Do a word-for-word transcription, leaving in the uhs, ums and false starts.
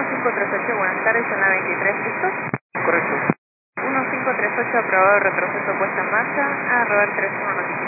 cinco tres ocho, buenas tardes, en la veintitrés, ¿listo? Correcto. uno cinco tres ocho, aprobado, retroceso puesta en marcha, a rodar tres uno, noticia.